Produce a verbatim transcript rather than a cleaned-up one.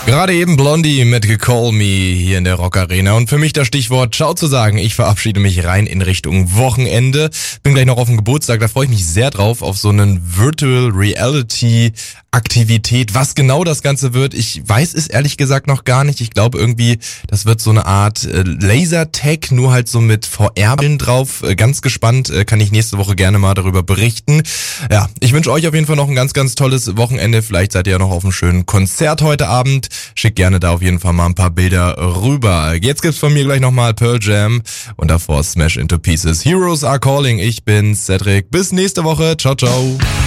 Gerade eben Blondie mit Call Me hier in der Rock Arena und für mich das Stichwort Ciao zu sagen. Ich verabschiede mich rein in Richtung Wochenende. Bin gleich noch auf den Geburtstag, da freue ich mich sehr drauf, auf so einen Virtual Reality Aktivität. Was genau das Ganze wird, ich weiß es ehrlich gesagt noch gar nicht. Ich glaube irgendwie, das wird so eine Art äh, Lasertag, nur halt so mit V R-Brillen drauf. Äh, ganz gespannt, äh, kann ich nächste Woche gerne mal darüber berichten. Ja, ich wünsche euch auf jeden Fall noch ein ganz, ganz tolles Wochenende. Vielleicht seid ihr ja noch auf einem schönen Konzert heute Abend. Schickt gerne da auf jeden Fall mal ein paar Bilder rüber. Jetzt gibt's von mir gleich nochmal Pearl Jam und davor Smash Into Pieces. Heroes Are Calling. Ich bin Cedric. Bis nächste Woche. Ciao, ciao.